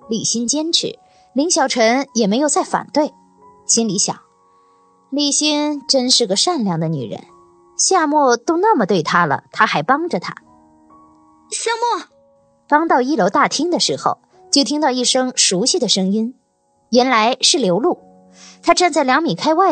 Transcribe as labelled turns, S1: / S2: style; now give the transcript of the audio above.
S1: 李欣坚持，林小晨也没有再反对，心里想，李欣真是个善良的女人，夏沫都那么对她了，她还帮着她。
S2: 夏沫
S1: 刚到1楼大厅的时候，就听到一声熟悉的声音，原来是刘露。她站在2米开外